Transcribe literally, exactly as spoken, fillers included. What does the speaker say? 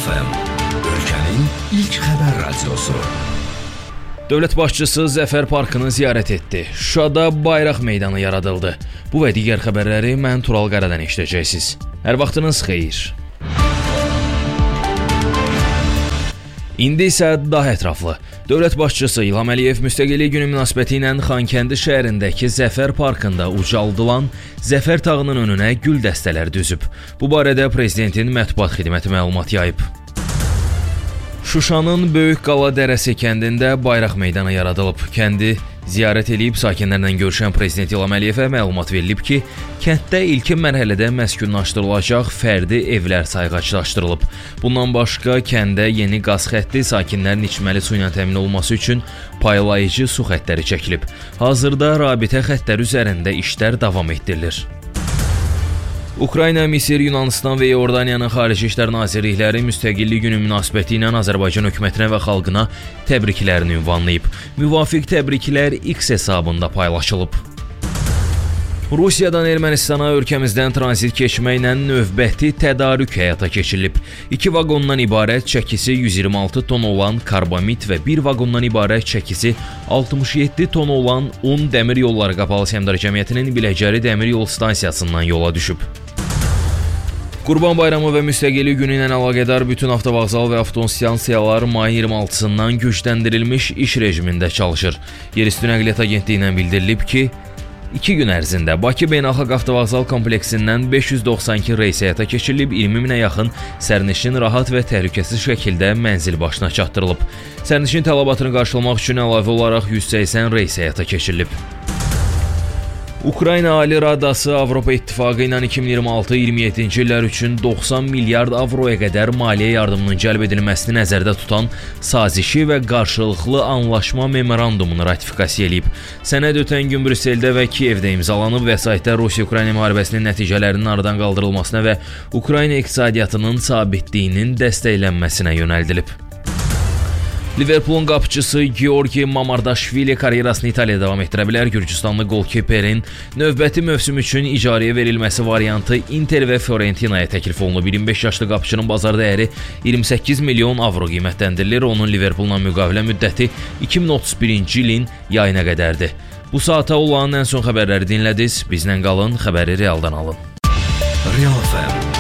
F M, ölkənin ilk xəbər radiosu. Dövlət başçısı Zəfər parkını ziyarət etdi. Şuşada bayraq meydanı yaradıldı. Bu və digər xəbərləri mən Tural Qaradan eşidəcəksiniz. Hər vaxtınız xeyir. İndi isə daha ətraflı. Dövlət başçısı İlham Əliyev Müstəqillik Günü münasibəti ilə Xankəndi şəhərindəki Zəfər parkında ucaldılan Zəfər tağının önünə gül dəstələri düzüb. Bu barədə prezidentin mətbuat xidməti məlumat yayıb. Şuşanın Böyük Qala Dərəsi kəndində bayraq meydanı yaradılıb. Kəndi ziyarət edib sakinlərlə görüşən Prezident İlham Əliyevə məlumat verilib ki, kənddə ilkin mərhələdə məskunlaşdırılacaq fərdi evlər sayğaclaşdırılıb. Bundan başqa kəndə yeni qaz xətti, sakinlərin içməli su ilə təmin olunması üçün paylayıcı su xəttləri çəkilib. Hazırda rabitə xəttləri üzərində işlər davam etdirilir. Ukrayna, Misir, Yunanistan və Iordaniyanın Xarici İşlər Nazirlikləri Müstəqillik Günü münasibəti ilə Azərbaycan hökumətinə və xalqına təbriklərini ünvanlayıb. Müvafiq təbriklər X hesabında paylaşılıb. Rusiyadan Ermənistana ölkəmizdən tranzit keçməklə növbəti tədarük həyata keçirilib. İki vaqondan ibarət çəkisi yüz iyirmi altı ton olan karbamid və bir vaqondan ibarət çəkisi altmış yeddi ton olan un Dəmir Yolları Qapalı Səhmdar Cəmiyyətinin Biləcəri Dəmir Yol stansiyasından yola düşüb. Qurban Bayramı və Müstəqillik Günü ilə əlaqədar bütün avtovağzal və avtostansiyalar mayın iyirmi altısından gücləndirilmiş iş rejimində çalışır. Yerüstü Nəqliyyat Agentliyindən bildirilib ki, İki gün ərzində Bakı Beynəlxalq Avtovağzal kompleksindən beş yüz doxsan iki reys həyata keçirilib, iyirmi minə yaxın sərnişin rahat və təhlükəsiz şəkildə mənzil başına çatdırılıb. Sərnişin tələbatını qarşılamaq üçün əlavə olaraq yüz səksən reys həyata keçirilib. Ukrayna Ali Radası Avropa İttifaqı ilə iki min iyirmi altı iyirmi yeddinci illər üçün doxsan milyard avroya qədər maliyyə yardımının cəlb edilməsini nəzərdə tutan sazişi və qarşılıqlı anlaşma memorandumunu ratifikasiya edib. Sənəd ötən gün Brüsseldə və Kiyevdə imzalanıb. Vəsaitdə Rusiya-Ukrayna müharibəsinin nəticələrinin aradan qaldırılmasına və Ukrayna iqtisadiyyatının sabitliyinin dəstəklənməsinə yönəldilib. Liverpoolun qapıçısı Georgi Mamardaşvili karyerasını İtaliyada davam etdirə bilər. Gürcüstanlı qolkiperin növbəti mövsüm üçün icarəyə verilməsi variantı Inter və Fiorentinaya təklif olunub. iyirmi beş yaşlı qapıçının bazar dəyəri iyirmi səkkiz milyon avro qiymətləndirilir. Onun Liverpoolla müqavilə müddəti iki min otuz birinci ilin yayına qədərdir. Bu saata olan ən son xəbərləri dinlədiniz. Bizlə qalın, xəbəri realdan alın. Real F M